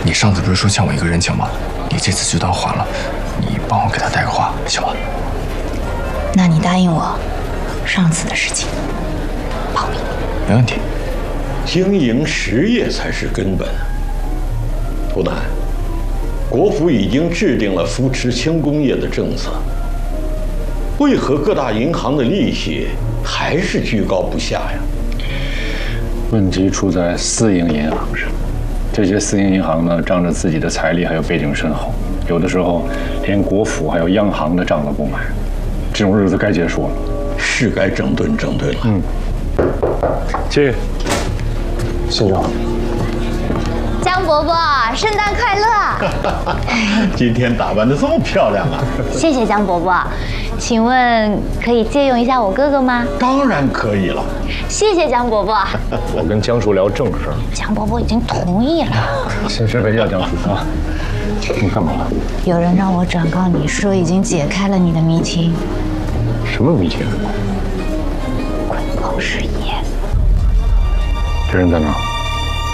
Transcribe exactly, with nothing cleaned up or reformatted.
你上次不是说欠我一个人情吗？你这次就当还了，你帮我给他带个话，行吗？ 那你答应我，上次的事情保密。 没问题。 经营实业才是根本。图南，国府已经制定了扶持轻工业的政策，为何各大银行的利息还是居高不下呀？ 问题出在私营银行上。这些私营银行呢，仗着自己的财力还有背景深厚，有的时候连国府还有央行的账都不买。这种日子该结束了， 是该整顿整顿了。 嗯，去，县长。 江伯伯，圣诞快乐！ 今天打扮得这么漂亮啊！ 谢谢江伯伯，请问可以借用一下我哥哥吗？ 当然可以了。 谢谢江伯伯。 我跟江叔聊正事儿， 江伯伯已经同意了。 先生为要江叔啊，你干嘛了？ 有人让我转告你说已经解开了你的谜题。 什么谜题？ 滚口事业。 这人在哪？